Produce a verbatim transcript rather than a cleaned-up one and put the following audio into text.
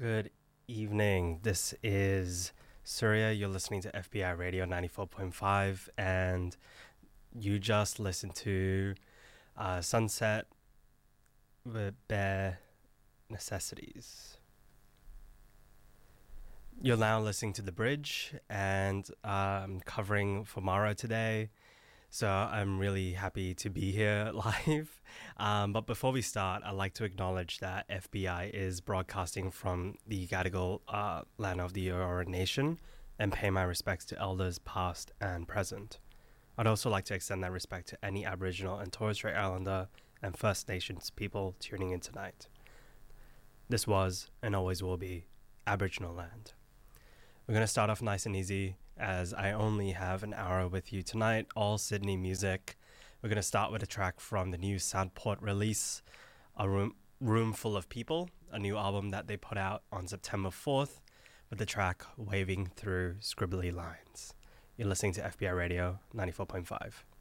Good evening. This is Surya. You're listening to F B I Radio ninety-four point five, and you just listened to uh, Sunset with Bare Necessities. You're now listening to The Bridge, and I'm covering for Mara today. So I'm really happy to be here live. Um, but before we start, I'd like to acknowledge that F B I is broadcasting from the Gadigal uh, land of the Eora Nation and pay my respects to elders past and present. I'd also like to extend that respect to any Aboriginal and Torres Strait Islander and First Nations people tuning in tonight. This was, and always will be, Aboriginal land. We're going to start off nice and easy, as I only have an hour with you tonight, all Sydney music. We're going to start with a track from the new Soundport release, A Room, Room Full of People, a new album that they put out on September fourth, with the track Waving Through Scribbly Lines. You're listening to F B I Radio ninety-four point five.